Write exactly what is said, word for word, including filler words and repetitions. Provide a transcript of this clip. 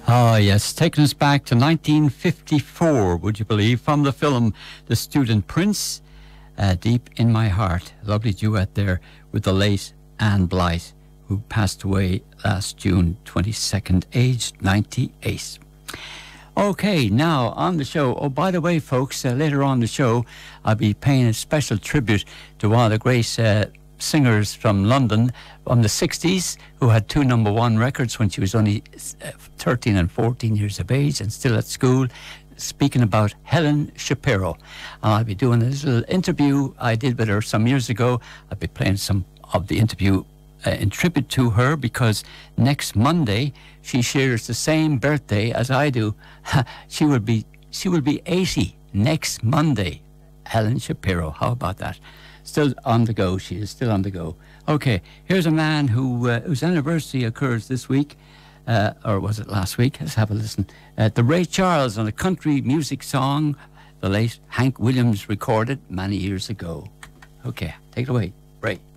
Ah, yes, taking us back to nineteen fifty-four, would you believe, from the film The Student Prince, uh, Deep in My Heart. Lovely duet there with the late Anne Blythe, who passed away last June twenty-second, aged ninety-eight. Okay, now on the show. Oh, by the way, folks, uh, later on the show, I'll be paying a special tribute to one of the great uh, singers from London from the sixties who had two number one records when she was only thirteen and fourteen years of age and still at school. Speaking about Helen Shapiro. And I'll be doing a little interview I did with her some years ago. I'll be playing some of the interview uh, in tribute to her because next Monday she shares the same birthday as I do. she will be she will be eighty next Monday. Helen Shapiro. How about that? Still on the go. She is still on the go. Okay, here's a man who uh, whose anniversary occurs this week, uh, or was it last week? Let's have a listen. Uh, the Ray Charles on a country music song the late Hank Williams recorded many years ago. Okay, take it away, Ray.